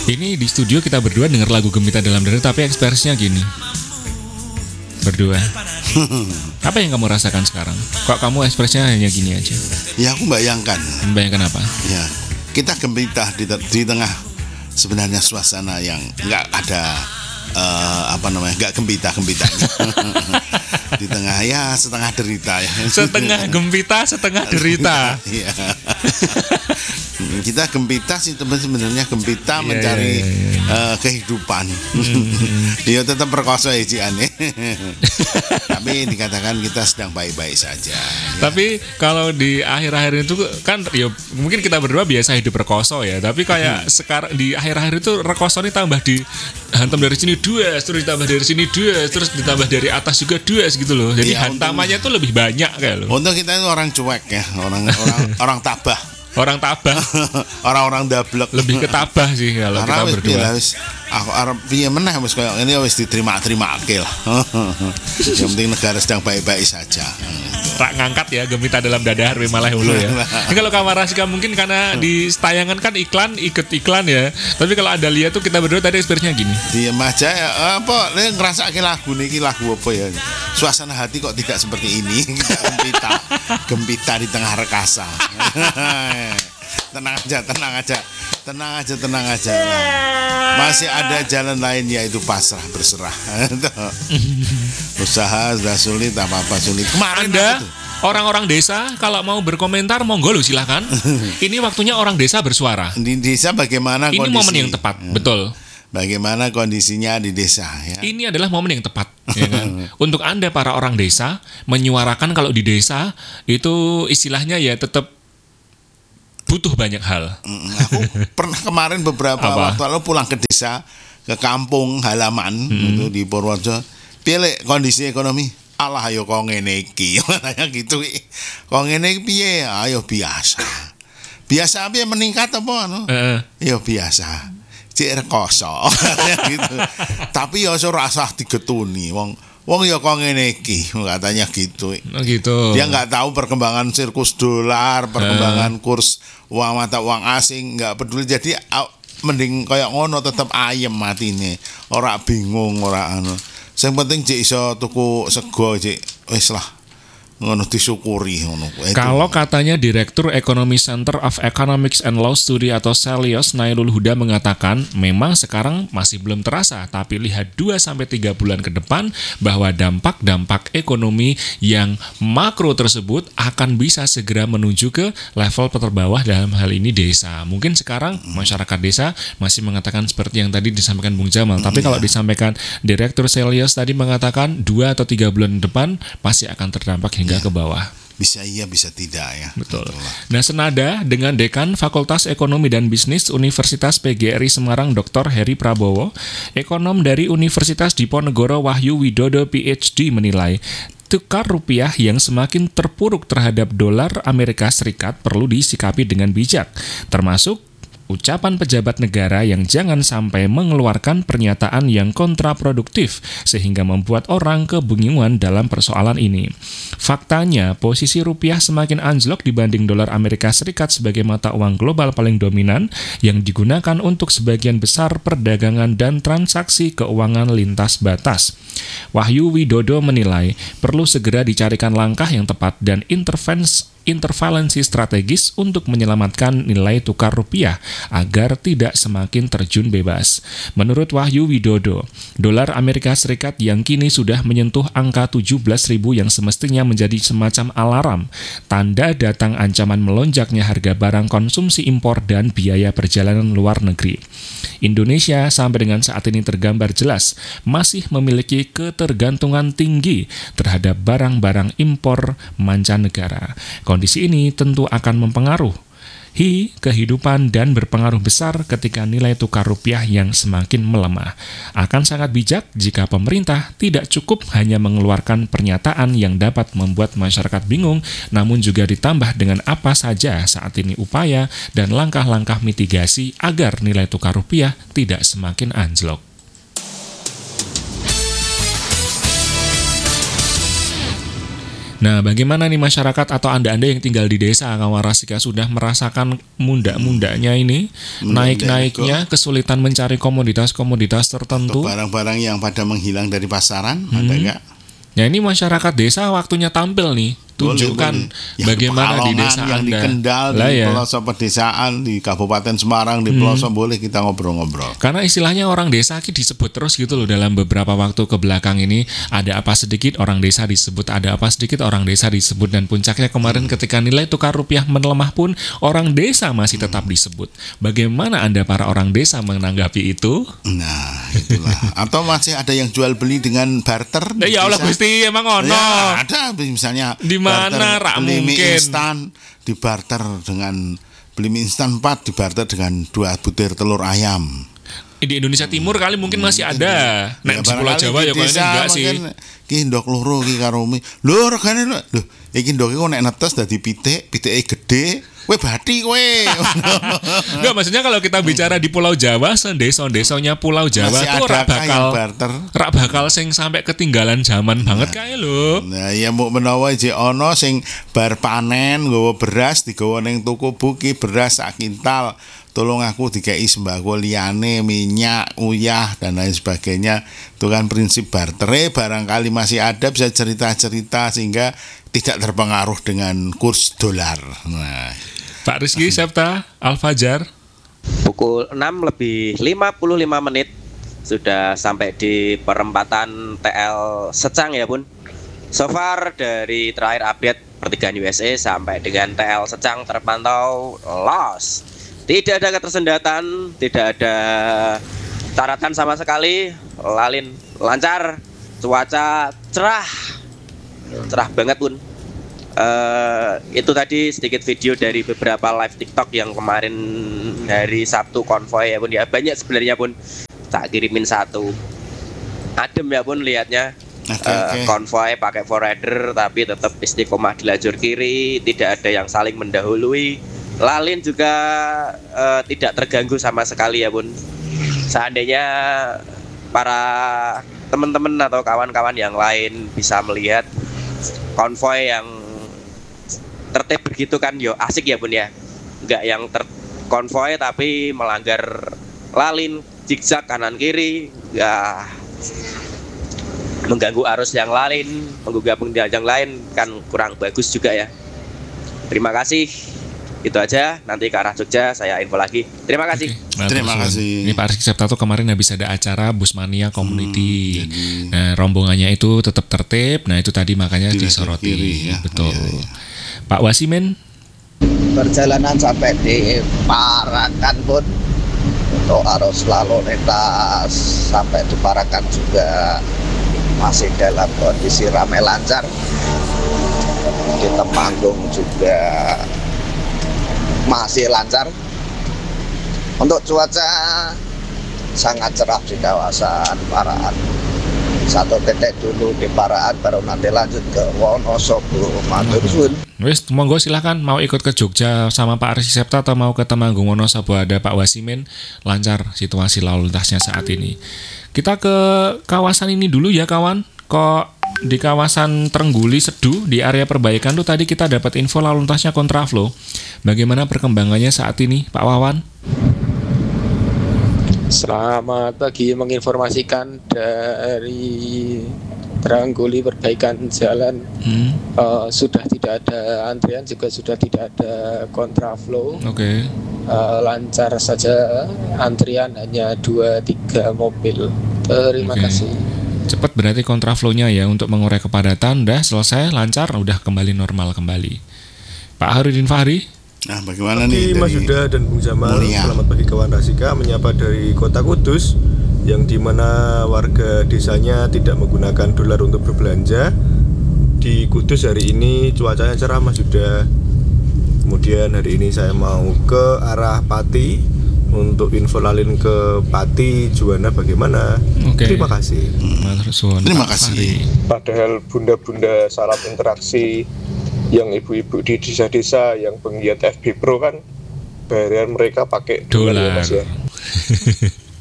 Ini di studio kita berdua denger lagu Gembita Dalam Dada, tapi ekspresinya gini. Berdua. Apa yang kamu rasakan sekarang? Kok kamu ekspresinya hanya gini aja? Ya aku bayangkan. Membayangkan apa? Ya, kita gembita di tengah sebenarnya suasana yang nggak ada nggak gembita di tengah ya setengah derita ya. Setengah gembita, setengah derita. Iya. Kita gembita sih sebenarnya gembita mencari kehidupan. Dia tetap perkosa ya aneh. Tapi dikatakan kita sedang baik-baik saja. Ya. Tapi kalau di akhir-akhir itu kan ya mungkin kita berdua biasa hidup rekoso ya. Tapi kayak sekarang di akhir-akhir itu rekoso ini tambah dihantam dari sini 2, terus ditambah dari sini 2, terus ditambah dari atas juga 2 gitu loh. Jadi ya, hantamannya tuh lebih banyak kayak loh. Untuk kita itu orang cuek ya, orang tabah. Orang tabah, orang-orang dablek. Lebih ke tabah sih kalau kita berdua. Aku arep piye meneh wis koyo ngene wis diterima-terimake lah. Yang penting negara sedang baik-baik saja. Tak ngangkat ya Gembita Dalam Dada Harvey Maleholo ya. Ini kalau Kamar Rasika mungkin karena di tayangan kan ikut iklan ya. Tapi kalau ada lihat tuh kita berdua tadi ekspresinya gini. Diam aja ya. Apa ngerasake lagu niki lagu apa ya? Suasana hati kok tidak seperti ini. Kita gembita di tengah rekasa. Tenang aja. Masih ada jalan lain yaitu pasrah berserah. Usaha sudah sulit, apa-apa sulit. Kemarin Anda orang-orang desa kalau mau berkomentar monggo lo silahkan. Ini waktunya orang desa bersuara. Di desa bagaimana kondisi? Ini momen yang tepat, betul. Bagaimana kondisinya di desa ya? Ini adalah momen yang tepat ya kan? Untuk Anda para orang desa menyuarakan kalau di desa itu istilahnya ya tetap butuh banyak hal. Aku pernah kemarin beberapa waktu lalu pulang ke desa, ke kampung halaman itu di Purworejo. Piye kondisi ekonomi? Alah ayo kok ngene iki. Katanya gitu. Kok ngene piye? Ayo biasa. Biasa piye meningkat apa anu? Ya biasa. Cek rekoso. Gitu. Tapi ya ora usah digetuni wong ya kok ngene iki katanya gitu. Oh gitu. Dia nggak tahu perkembangan sirkus dolar, perkembangan kurs uang mata uang asing, nggak peduli. Jadi mending kayak ngono tetap ayem matine. Ora bingung, ora anu. Sing penting jek iso tuku sego jek wis lah. Ngono disyukuri ngono. Kalau katanya Direktur Ekonomi Center of Economics and Law Study atau CELIOS Nailul Huda mengatakan memang sekarang masih belum terasa, tapi lihat 2-3 bulan ke depan bahwa dampak-dampak ekonomi yang makro tersebut akan bisa segera menuju ke level terbawah dalam hal ini desa. Mungkin sekarang masyarakat desa masih mengatakan seperti yang tadi disampaikan Bung Jamal, tapi kalau disampaikan Direktur CELIOS tadi mengatakan 2 atau 3 bulan depan pasti akan terdampak hingga ke bawah. Bisa iya, bisa tidak ya. Betul. Nah, senada dengan Dekan Fakultas Ekonomi dan Bisnis Universitas PGRI Semarang Dr. Heri Prabowo, ekonom dari Universitas Diponegoro Wahyu Widodo PhD menilai tukar rupiah yang semakin terpuruk terhadap dolar Amerika Serikat perlu disikapi dengan bijak, termasuk ucapan pejabat negara yang jangan sampai mengeluarkan pernyataan yang kontraproduktif sehingga membuat orang kebingungan dalam persoalan ini. Faktanya, posisi rupiah semakin anjlok dibanding dolar Amerika Serikat sebagai mata uang global paling dominan yang digunakan untuk sebagian besar perdagangan dan transaksi keuangan lintas batas. Wahyu Widodo menilai perlu segera dicarikan langkah yang tepat dan intervalensi strategis untuk menyelamatkan nilai tukar rupiah agar tidak semakin terjun bebas. Menurut Wahyu Widodo, dolar Amerika Serikat yang kini sudah menyentuh angka 17.000 yang semestinya menjadi semacam alarm, tanda datang ancaman melonjaknya harga barang konsumsi impor dan biaya perjalanan luar negeri. Indonesia sampai dengan saat ini tergambar jelas masih memiliki ketergantungan tinggi terhadap barang-barang impor mancanegara. Kondisi ini tentu akan mempengaruhi kehidupan dan berpengaruh besar ketika nilai tukar rupiah yang semakin melemah. Akan sangat bijak jika pemerintah tidak cukup hanya mengeluarkan pernyataan yang dapat membuat masyarakat bingung, namun juga ditambah dengan apa saja saat ini upaya dan langkah-langkah mitigasi agar nilai tukar rupiah tidak semakin anjlok. Nah, bagaimana nih masyarakat atau Anda-Anda yang tinggal di desa Kawarasika sudah merasakan mundaknya ini, naik-naiknya, kesulitan mencari komoditas-komoditas tertentu, barang-barang yang pada menghilang dari pasaran, ada nggak? Ya ini masyarakat desa waktunya tampil nih, tunjukkan boleh. bagaimana di desa yang Anda. Di Kendal, di pelosok pedesaan, di Kabupaten Semarang, di pelosok boleh kita ngobrol-ngobrol. Karena istilahnya orang desa disebut terus gitu loh dalam beberapa waktu ke belakang ini. Ada apa sedikit orang desa disebut, ada apa sedikit orang desa disebut. Dan puncaknya kemarin ketika nilai tukar rupiah melemah pun orang desa masih tetap disebut. Bagaimana Anda para orang desa menanggapi itu? Nah itulah. Atau masih ada yang jual beli dengan barter? Ya Allah Gusti, emang ono. Ya, ada misalnya di mana beli mie mungkin instan dibarter dengan beli mie instan 4 dibarter dengan 2 butir telur ayam. Di Indonesia Timur kali mungkin masih ada. Nek di Pulau Jawa ya kayaknya enggak sih. Ki ndok loro ki karo mie. Lho regane lho. Iki ndok iki nek netes dadi pitike gede. Kowe bathi kowe. Enggak, maksudnya kalau kita bicara di Pulau Jawa, desa-desanya Pulau Jawa tuh rak bakal sing sampai ketinggalan zaman banget kae lho. Nah, ya mbok menawa jek ana sing bar panen nggawa beras digawa ning toko buki beras sak kintal. Tolong aku dikai sembako liyane, minyak, uyah dan lain sebagainya. Itu kan prinsip barter. Barangkali masih ada bisa cerita-cerita sehingga tidak terpengaruh dengan kurs dolar. Nah, Pak Rizky Septa Al-Fajar. Pukul 6:55 sudah sampai di perempatan TL Secang ya Bun. So far dari terakhir update pertigaan USA sampai dengan TL Secang terpantau los. Tidak ada ketersendatan, tidak ada taratan sama sekali, lalin lancar, cuaca cerah banget Bun. Itu tadi sedikit video dari beberapa live TikTok yang kemarin hari Sabtu konvoy ya Bun ya, banyak sebenarnya Bun, tak kirimin satu, adem ya Bun lihatnya. Konvoy pakai forrider tapi tetap istiqomah di lajur kiri, tidak ada yang saling mendahului. Lalin juga tidak terganggu sama sekali ya Bun. Seandainya para teman-teman atau kawan-kawan yang lain bisa melihat konvoy yang tertib begitu kan, yo asik ya Bun ya. Enggak yang konvoy tapi melanggar lalin, zigzag kanan kiri, ya mengganggu arus yang lain, mengganggu pengendara yang lain kan kurang bagus juga ya. Terima kasih. Itu aja, nanti ke arah Jogja saya info lagi. Terima kasih. Terima kasih. Ini Pak Rizky Septa tuh kemarin habis ada acara Busmania Community. Nah, rombongannya itu tetap tertib. Nah, itu tadi makanya disoroti. Ya. Betul. Ya. Pak Wasimen. Perjalanan sampai di Parakan pun untuk arus lalu lintas sampai di Parakan juga masih dalam kondisi ramai lancar. Di Temanggung juga masih lancar. Untuk cuaca sangat cerah di kawasan Paraan. Satu titik dulu di Paraan, baru nanti lanjut ke Wonosobo. Matur suwun. Wes, monggo silakan mau ikut ke Jogja sama Pak Rizky Septa atau mau ke Temanggung Wonosobo, ada Pak Wasimen, lancar situasi lalu lintasnya saat ini. Kita ke kawasan ini dulu ya kawan. Kok di kawasan Trengguli Sedu di area perbaikan tuh tadi kita dapat info lalu lintasnya kontraflow. Bagaimana perkembangannya saat ini, Pak Wawan? Selamat pagi, menginformasikan dari Trengguli perbaikan jalan sudah tidak ada antrian, juga sudah tidak ada kontraflow. Oke. Lancar saja, antrian hanya 2-3 mobil. Terima kasih. Cepat berarti kontraflow-nya ya untuk mengurai kepadatan. Udah selesai, lancar, udah kembali normal kembali. Pak Harudin Fahri. Nah, bagaimana nih Mas Yuda dan Bung Jamal? Selamat pagi kawan Rasika, menyapa dari Kota Kudus yang dimana warga desanya tidak menggunakan dolar untuk berbelanja. Di Kudus hari ini cuacanya cerah Mas Yuda. Kemudian hari ini saya mau ke arah Pati untuk info lalin ke Pati Juwana bagaimana. Terima kasih. Terima kasih. Padahal bunda-bunda syarat interaksi yang ibu-ibu di desa-desa yang penggiat FB Pro kan bayaran mereka pakai dolar ya Mas ya.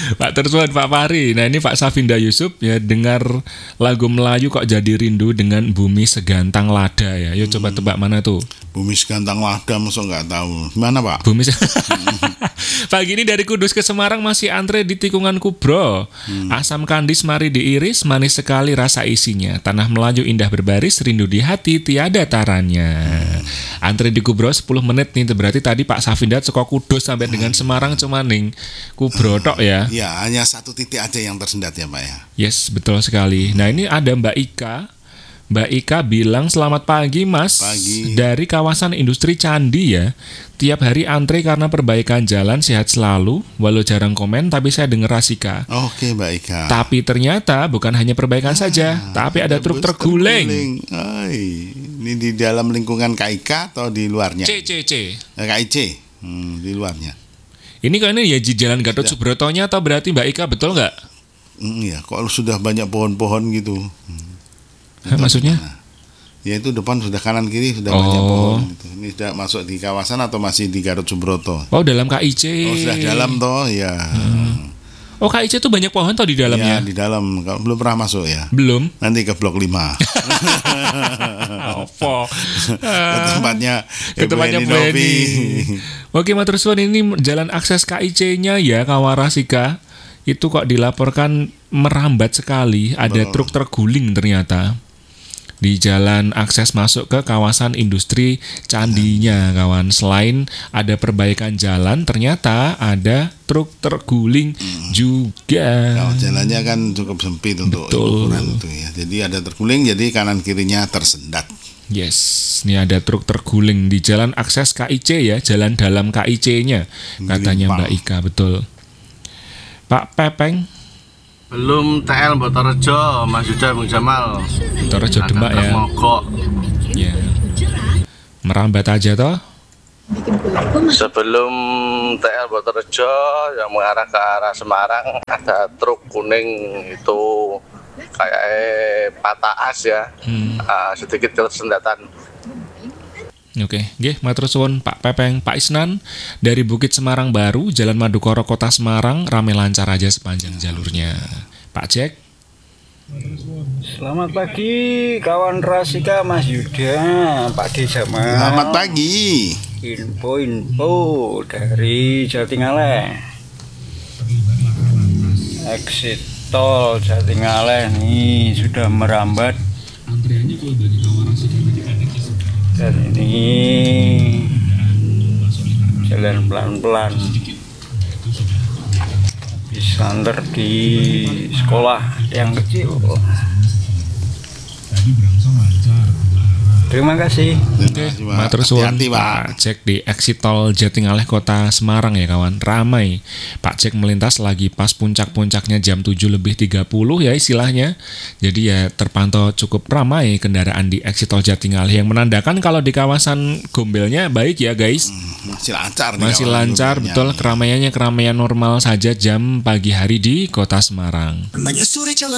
Pak Tersuan, Pak Fahri. Nah ini Pak Safinda Yusuf ya, dengar lagu Melayu kok jadi rindu dengan Bumi Segantang Lada ya. Yuk coba tebak mana tuh? Bumi Segantang Lada, masa nggak tahu. Mana Pak? Bumi Pagi ini dari Kudus ke Semarang masih antre di tikungan Kubro. Asam kandis mari diiris, manis sekali rasa isinya. Tanah Melayu indah berbaris, rindu di hati tiada taranya. Antre di Kubro 10 menit nih, berarti tadi Pak Safindat saka Kudus sampai dengan Semarang cuma ning Kubro tok ya. Ya, hanya satu titik aja yang tersendat ya Pak ya. Yes, betul sekali. Nah ini ada Mbak Ika. Mbak Ika bilang selamat pagi Mas. Pagi. Dari kawasan industri Candi ya. Tiap hari antre karena perbaikan jalan, sehat selalu. Walau jarang komen tapi saya dengar Rasika. Oke Mbak Ika. Tapi ternyata bukan hanya perbaikan saja, tapi ada truk terguling. Ini di dalam lingkungan KIK atau di luarnya? CCC. KIC. Di luarnya. Ini kan ya di Jalan Gatot Subrotonya atau berarti Mbak Ika betul nggak? Iya, kalau sudah banyak pohon-pohon gitu. Maksudnya? Ya itu depan sudah kanan kiri sudah banyak pohon gitu. Ini sudah masuk di kawasan atau masih di Gatot Subroto? Oh dalam KIC. Oh sudah dalam toh ya. Oh KIC itu banyak pohon toh di dalamnya? Ya di dalam. Belum pernah masuk ya? Belum. Nanti ke blok 5. Apa? Ke tempatnya Novi. Oke Matur Suwun, ini jalan akses KIC-nya ya Kawarasika. Itu kok dilaporkan merambat sekali. Ada truk terguling ternyata di jalan akses masuk ke kawasan industri Candinya kawan. Selain ada perbaikan jalan, ternyata ada truk terguling juga. Kalau jalannya kan cukup sempit untuk ukuran itu ya. Jadi ada terguling, jadi kanan kirinya tersendat. Yes, ini ada truk terguling di jalan akses KIC ya, jalan dalam KIC-nya katanya Mbak Ika, betul. Pak Pepeng. Belum TL Botorejo, Mas Yuda Bung Jamal. Botorejo Demak ya. Mogok. Ya. Merambat aja toh. Sebelum TL Botorejo yang mengarah ke arah Semarang ada truk kuning itu kayak patah as ya. Sedikit tersendatan. Oke, nggih matur suwun Pak Pepeng. Pak Isnan dari Bukit Semarang Baru, Jalan Madukoro Kota Semarang, ramai lancar aja sepanjang jalurnya. Pak Jack. Selamat pagi kawan Rasika, Mas Yuda, Pak D Jamal. Selamat pagi. Info dari Jatingaleh. Exit tol Jatingaleh nih sudah merambat. Dan ini jalan pelan-pelan, disanter di sekolah yang kecil. Terima kasih. Matur suwun Pak Jack di exit tol Jatingaleh Kota Semarang ya kawan. Ramai. Pak Jack melintas lagi pas puncak-puncaknya jam 7:30 ya istilahnya. Jadi ya terpantau cukup ramai kendaraan di exit tol Jatingaleh yang menandakan kalau di kawasan Gombelnya baik ya guys. Masih lancar. Masih lancar, betul. Keramaiannya keramaian normal saja jam pagi hari di Kota Semarang.